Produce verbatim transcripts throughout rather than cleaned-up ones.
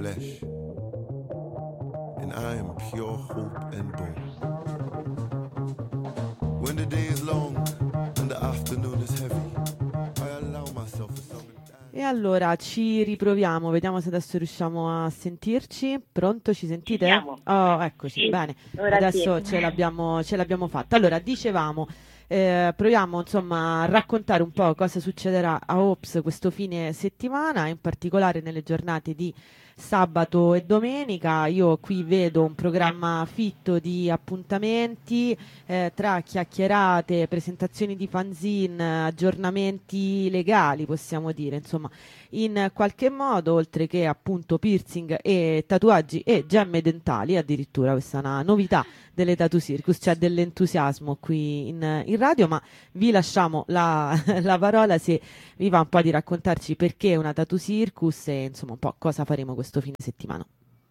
flesh, and I am pure hope and bone. When the day is long and the afternoon is heavy, I allow myself a summer. E allora ci riproviamo, vediamo se adesso riusciamo a sentirci. Pronto, ci sentite? Ci siamo. Oh, eccoci, Sì, bene. ora Adesso sì. ce l'abbiamo, ce l'abbiamo fatta. Allora, dicevamo, eh, proviamo insomma a raccontare un po' cosa succederà a Ops questo fine settimana, in particolare nelle giornate di sabato e domenica. Io qui vedo un programma fitto di appuntamenti, eh, tra chiacchierate, presentazioni di fanzine, aggiornamenti legali, possiamo dire, insomma, in qualche modo, oltre che appunto piercing e tatuaggi e gemme dentali, addirittura questa è una novità delle Tattoo Circus, c'è dell'entusiasmo qui in, in radio, ma vi lasciamo la, la parola se vi va un po' di raccontarci perché una Tattoo Circus e insomma un po' cosa faremo questo fine settimana.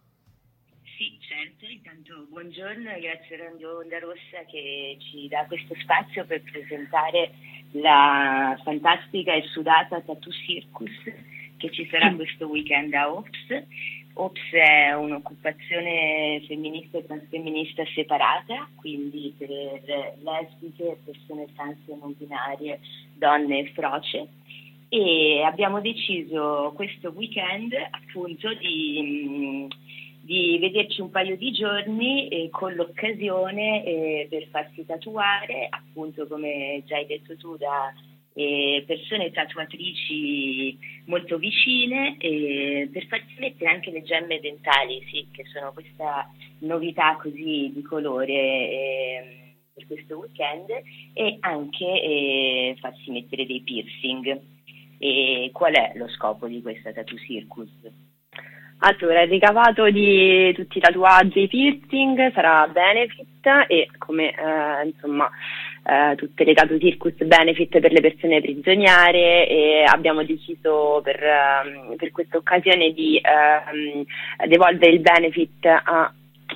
Sì, certo, intanto buongiorno e grazie a Radio Onda Rossa che ci dà questo spazio per presentare la fantastica e sudata Tattoo Circus che ci sarà questo weekend a Ops. Ops è un'occupazione femminista e transfemminista separata, quindi per lesbiche, persone trans e non binarie, donne e froce. E abbiamo deciso questo weekend appunto di, di vederci un paio di giorni eh, con l'occasione eh, per farsi tatuare, appunto come già hai detto tu, da eh, persone tatuatrici molto vicine, eh, per farsi mettere anche le gemme dentali, sì, che sono questa novità così di colore eh, per questo weekend, e anche eh, farsi mettere dei piercing. E qual è lo scopo di questa Tattoo Circus? Allora, il ricavato di tutti i tatuaggi e i piercing sarà benefit e come eh, insomma eh, tutte le Tattoo Circus benefit per le persone prigioniere, e abbiamo deciso per, um, per questa occasione di um, devolvere il benefit a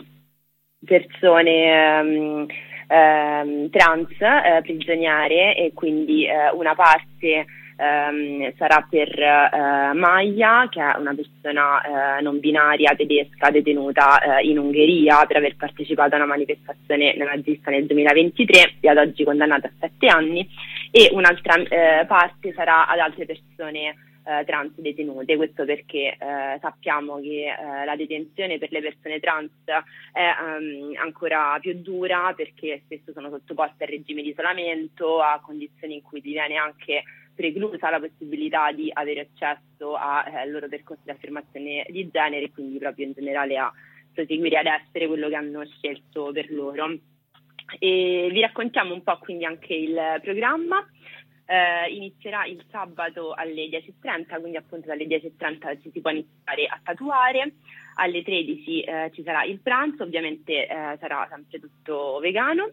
persone um, um, trans uh, prigioniere, e quindi uh, una parte Um, sarà per uh, Maya, che è una persona uh, non binaria tedesca detenuta uh, in Ungheria per aver partecipato a una manifestazione nazista nel duemilaventitré e ad oggi condannata a sette anni, e un'altra uh, parte sarà ad altre persone uh, trans detenute. Questo perché uh, sappiamo che uh, la detenzione per le persone trans è um, ancora più dura, perché spesso sono sottoposte a regime di isolamento, a condizioni in cui diviene anche preclusa la possibilità di avere accesso al eh, loro percorso di affermazione di genere, e quindi proprio in generale a proseguire ad essere quello che hanno scelto per loro. E vi raccontiamo un po' quindi anche il programma. Eh, inizierà il sabato alle dieci e trenta, quindi appunto dalle dieci e trenta ci si può iniziare a tatuare. Alle tredici eh, ci sarà il pranzo, ovviamente eh, sarà sempre tutto vegano,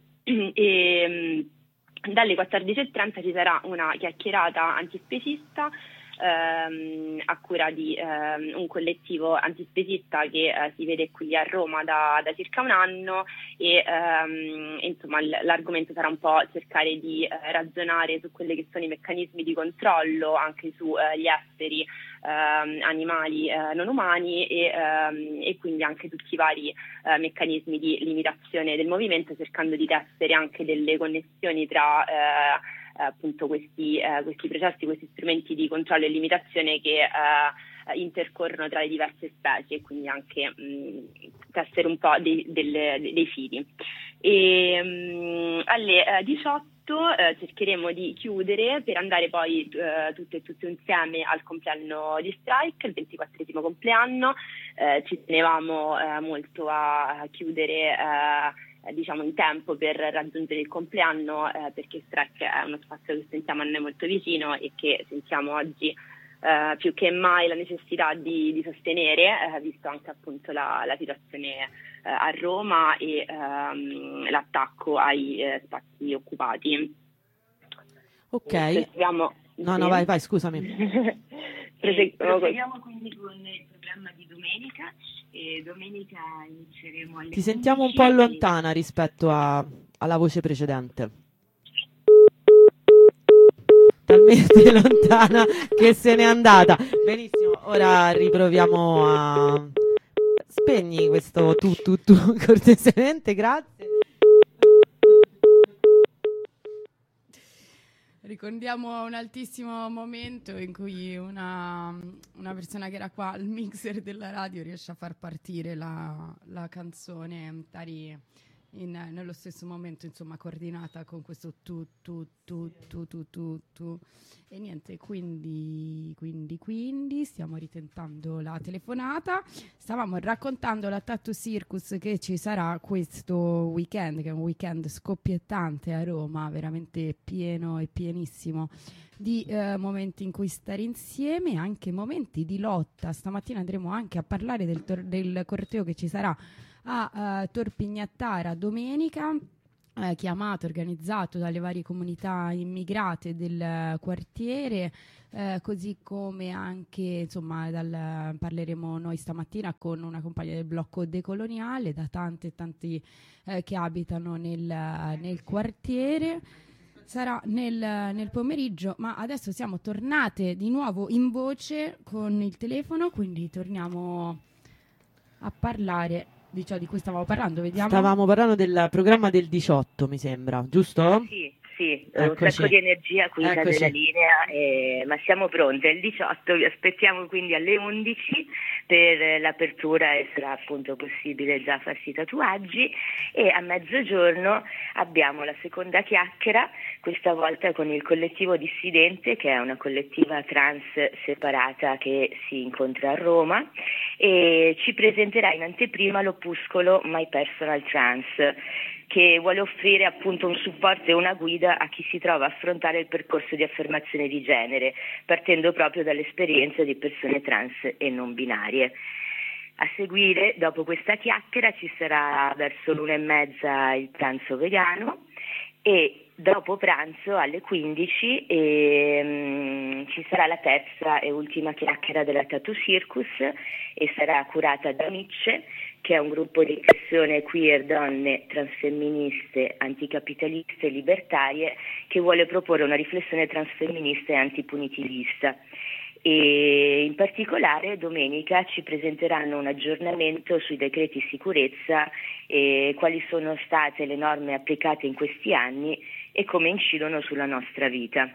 e dalle quattordici e trenta ci sarà una chiacchierata antispecista ehm, a cura di ehm, un collettivo antispecista che eh, si vede qui a Roma da, da circa un anno, e ehm, insomma l- l'argomento sarà un po' cercare di eh, ragionare su quelli che sono i meccanismi di controllo anche su eh, gli esseri ehm, animali eh, non umani, e, ehm, e quindi anche tutti i vari eh, meccanismi di limitazione del movimento, cercando di tessere anche delle connessioni tra eh, appunto questi, eh, questi processi, questi strumenti di controllo e limitazione che eh, intercorrono tra le diverse specie, e quindi anche mh, tessere un po' dei, delle, dei fili. E, mh, alle eh, diciotto eh, cercheremo di chiudere per andare poi eh, tutte e tutti insieme al compleanno di Strike, il ventiquattresimo compleanno. Eh, ci tenevamo eh, molto a, a chiudere eh, diciamo in tempo per raggiungere il compleanno, eh, perché Strike è uno spazio che sentiamo a noi molto vicino e che sentiamo oggi eh, più che mai la necessità di, di sostenere, eh, visto anche appunto la, la situazione eh, a Roma e ehm, l'attacco ai eh, spazi occupati. Ok. Proseguiamo, No, sì. no, vai, vai, scusami. Eh, proseguiamo quindi con il programma di domenica. E domenica inizieremo alle Ti sentiamo un quindici po' e- lontana rispetto a- alla voce precedente. Talmente lontana che se n'è andata. Benissimo, ora riproviamo a, spegni questo tu tu tu cortesemente, grazie. Ricordiamo un altissimo momento in cui una, una persona che era qua al mixer della radio riesce a far partire la, la canzone Tari in, nello stesso momento, insomma, coordinata con questo tu tu tu tu tu tu tu e niente, quindi quindi quindi stiamo ritentando la telefonata. Stavamo raccontando la Tattoo Circus che ci sarà questo weekend, che è un weekend scoppiettante a Roma, veramente pieno e pienissimo di eh, momenti in cui stare insieme, anche momenti di lotta. Stamattina andremo anche a parlare del, tor- del corteo che ci sarà a uh, Torpignattara domenica, eh, chiamato, organizzato dalle varie comunità immigrate del uh, quartiere, eh, così come anche, insomma, dal, parleremo noi stamattina con una compagna del blocco decoloniale, da tanti e tanti eh, che abitano nel, nel quartiere. Sarà nel, nel pomeriggio, ma adesso siamo tornate di nuovo in voce con il telefono, quindi torniamo a parlare di ciò di cui stavamo parlando. Vediamo. Stavamo parlando del programma del diciotto, mi sembra, giusto? Sì, sì, Eccoci. un sacco di energia qui Eccoci. della linea, eh, ma siamo pronte. Il diciotto vi aspettiamo quindi alle undici per l'apertura e sarà appunto possibile già farsi i tatuaggi, e a mezzogiorno abbiamo la seconda chiacchiera, questa volta con il collettivo Dissidente, che è una collettiva trans separata che si incontra a Roma, e ci presenterà in anteprima l'opuscolo My Personal Trans, che vuole offrire appunto un supporto e una guida a chi si trova a affrontare il percorso di affermazione di genere, partendo proprio dall'esperienza di persone trans e non binarie. A seguire, dopo questa chiacchiera, ci sarà verso l'una e mezza il pranzo vegano, e dopo pranzo alle quindici ehm, ci sarà la terza e ultima chiacchiera della Tattoo Circus, e sarà curata da Mitche, che è un gruppo di persone queer, donne, transfemministe, anticapitaliste e libertarie, che vuole proporre una riflessione transfemminista e antipunitivista. E in particolare domenica ci presenteranno un aggiornamento sui decreti sicurezza e quali sono state le norme applicate in questi anni e come incidono sulla nostra vita.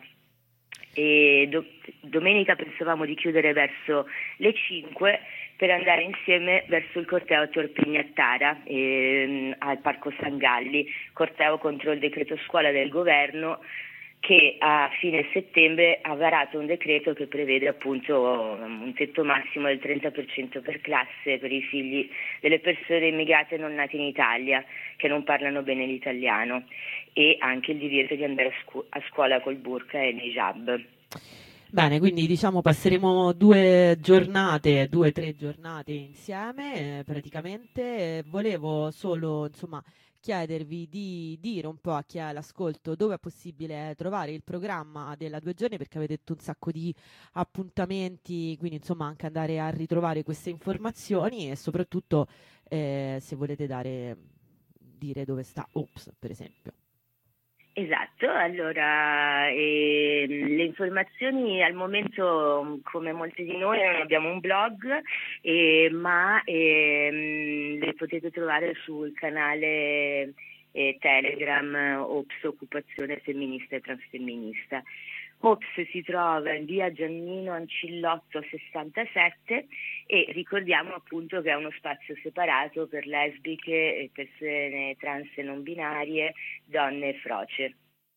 E do- domenica pensavamo di chiudere verso le cinque per andare insieme verso il corteo a Torpignattara, ehm, al Parco San Galli, corteo contro il decreto scuola del governo, che a fine settembre ha varato un decreto che prevede appunto un tetto massimo del trenta per cento per classe per i figli delle persone immigrate non nate in Italia, che non parlano bene l'italiano, e anche il divieto di andare a, scu- a scuola col burqa e l'hijab. Bene, quindi diciamo passeremo due giornate, due o tre giornate insieme eh, praticamente. Eh, volevo solo, insomma, chiedervi di dire un po' a chi è all'ascolto dove è possibile trovare il programma della due giorni, perché avete detto un sacco di appuntamenti, quindi insomma anche andare a ritrovare queste informazioni, e soprattutto eh, se volete dare, dire dove sta Ops, per esempio. Esatto, allora ehm, le informazioni al momento, come molti di noi, non abbiamo un blog, eh, ma ehm, le potete trovare sul canale eh, Telegram Ops Occupazione Femminista e Transfemminista. Ops si trova in via Giannino Ancillotto sessantasette, e ricordiamo appunto che è uno spazio separato per lesbiche, persone trans e non binarie, donne e froce.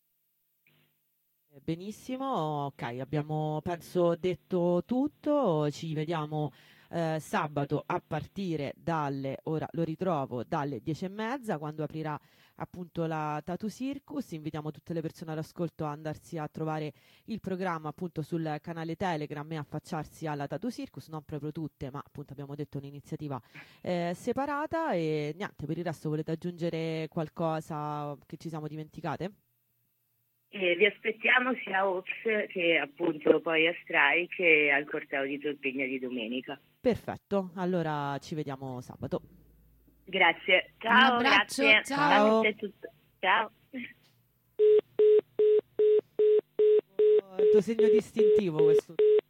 Benissimo, ok, abbiamo penso detto tutto, ci vediamo eh, sabato a partire dalle, ora lo ritrovo, dalle dieci e mezza, quando aprirà appunto la Tattoo Circus. Invitiamo tutte le persone all'ascolto a andarsi a trovare il programma appunto sul canale Telegram e affacciarsi alla Tattoo Circus, non proprio tutte, ma appunto abbiamo detto un'iniziativa eh, separata. E niente, per il resto volete aggiungere qualcosa che ci siamo dimenticate? E vi aspettiamo sia a Ops che appunto poi a Strike e al corteo di Torpigna di domenica. Perfetto, allora ci vediamo sabato. Grazie, ciao, Un abbraccio, grazie. ciao. Grazie a tutti. Ciao. Il tuo segno distintivo questo.